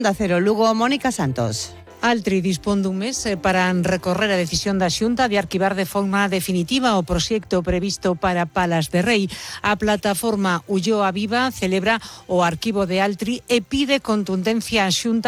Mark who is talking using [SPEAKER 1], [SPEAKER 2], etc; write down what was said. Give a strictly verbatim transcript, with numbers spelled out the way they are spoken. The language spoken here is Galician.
[SPEAKER 1] Onda Cero Lugo, Mónica Santos.
[SPEAKER 2] Altri dispón dun mes para recorrer a decisión da Xunta de arquivar de forma definitiva o proxecto previsto para Palas de Rei. A plataforma Ulloa Viva celebra o arquivo de Altri e pide contundencia á Xunta